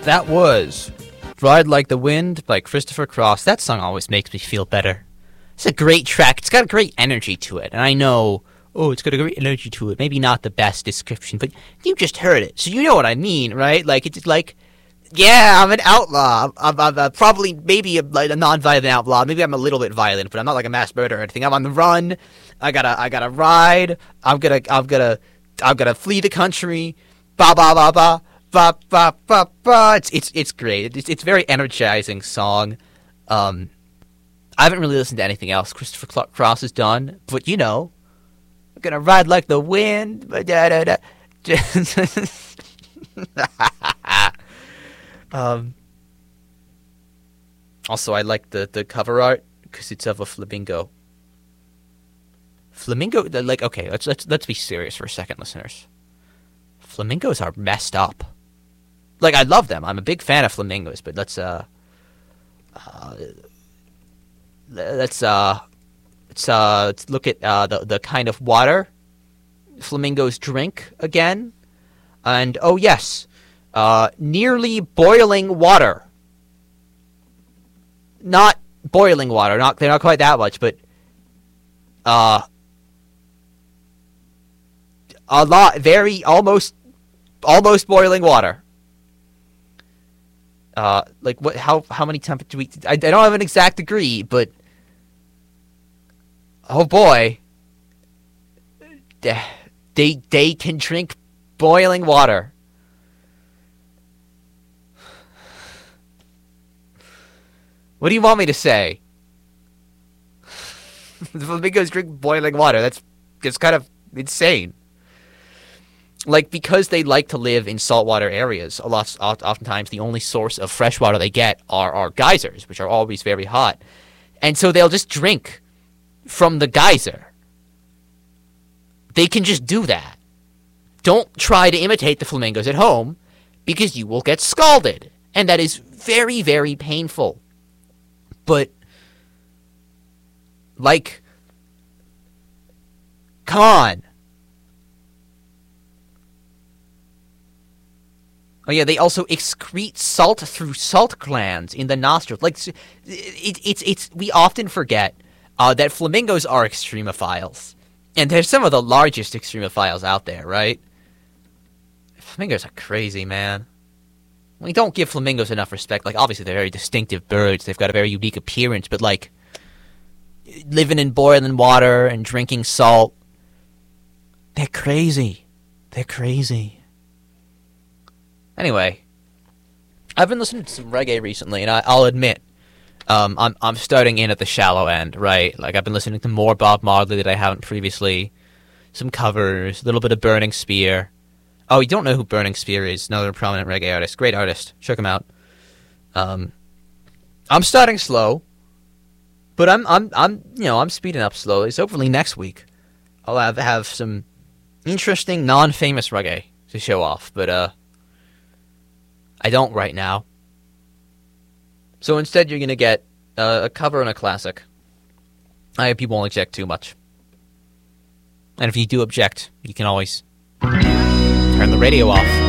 That was Ride Like the Wind by Christopher Cross. That song always makes me feel better. It's a great track. It's got a great energy to it. And I know, it's got a great energy to it. Maybe not the best description, but you just heard it. So you know what I mean, right? Like, it's like, yeah, I'm an outlaw. I'm probably, maybe a non-violent outlaw. Maybe I'm a little bit violent, but I'm not like a mass murderer or anything. I'm on the run. I gotta ride. I'm gonna flee the country. Ba ba ba ba. Ba, ba, ba, ba. It's great. It's a very energizing song. I haven't really listened to anything else Christopher Cross has done, but I'm gonna ride like the wind. Also, I like the cover art because it's of a flamingo. Flamingo, like, okay, let's be serious for a second, listeners. Flamingos are messed up. Like, I love them. I'm a big fan of flamingos, but let's look at the kind of water flamingos drink again. And oh yes, nearly boiling water. Not boiling water. They're not quite that much, but a lot, very almost boiling water. Like what? How many temperature? I don't have an exact degree, but oh boy, they can drink boiling water. What do you want me to say? The flamingos drink boiling water. That's kind of insane. Like, because they like to live in saltwater areas, oftentimes the only source of fresh water they get are geysers, which are always very hot. And so they'll just drink from the geyser. They can just do that. Don't try to imitate the flamingos at home, because you will get scalded. And that is very, very painful. But, like, come on. Oh yeah, they also excrete salt through salt glands in the nostrils. Like, we often forget that flamingos are extremophiles, and they're some of the largest extremophiles out there, right? Flamingos are crazy, man. We don't give flamingos enough respect. Like, obviously they're very distinctive birds. They've got a very unique appearance, but like, living in boiling water and drinking salt, they're crazy. They're crazy. Anyway, I've been listening to some reggae recently, and I'll admit, I'm starting in at the shallow end, right? Like, I've been listening to more Bob Marley that I haven't previously, some covers, a little bit of Burning Spear. Oh, you don't know who Burning Spear is? Another prominent reggae artist, great artist. Check him out. I'm starting slow, but I'm speeding up slowly. So hopefully next week I'll have some interesting non-famous reggae to show off, but I don't right now. So instead, you're going to get a cover and a classic. I hope you won't object too much. And if you do object, you can always turn the radio off.